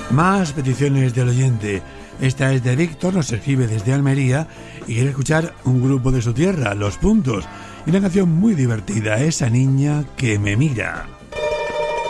Más peticiones del oyente. Esta es de Víctor, nos escribe desde Almería y quiere escuchar un grupo de su tierra, Los Puntos, y una canción muy divertida, Esa niña que me mira.